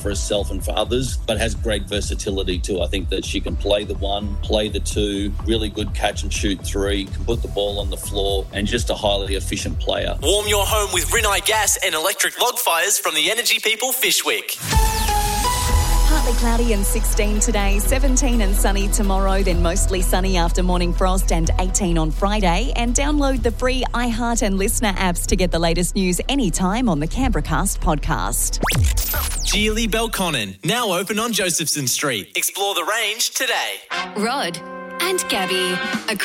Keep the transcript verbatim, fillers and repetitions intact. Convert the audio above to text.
for herself and for others, but has great versatility too. I think that she can play the one, play the two, really good catch and shoot three, can put the ball on the floor, and just a highly efficient player. Warm your home with Rinnai Gas and electric log fires from the Energy People Fishwick. Partly cloudy and sixteen today, seventeen and sunny tomorrow, then mostly sunny after morning frost and eighteen on Friday. And download the free iHeart and Listener apps to get the latest news anytime on the Canberracast podcast. Geely Belconnen, now open on Josephson Street. Explore the range today. Rod and Gabby.